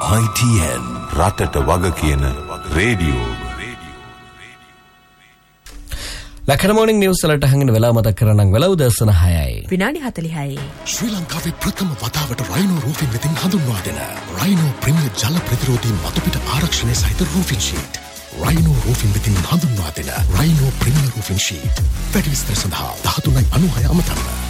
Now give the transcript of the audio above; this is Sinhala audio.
ITN රටට වග කියන රේඩියෝ. ලකන මෝනිං නිවුස් වලට හංගන වෙලාව මතක් කරනම් වෙලාව දර්ශන 6යි. විනාඩි 46යි. ශ්‍රී ලංකාවේ ප්‍රථම වතාවට රයිනෝ රූෆින් වෙතින් හඳුන්වා දෙන රයිනෝ ප්‍රීමියර් ජල ප්‍රතිරෝධී මතුපිට ආරක්ෂණය සහිත රූෆින් ෂීට්. රයිනෝ රූෆින් වෙතින් හඳුන්වා දෙන රයිනෝ ප්‍රීමියර් රූෆින් ෂීට්. වැඩි විස්තර සඳහා 1396 අමතන්න.